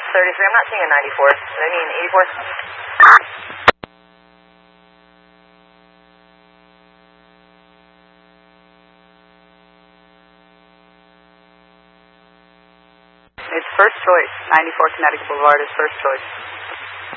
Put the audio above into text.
33. I'm not seeing a 94. Did I mean 84? It's first choice. 94 Connecticut Boulevard is first choice.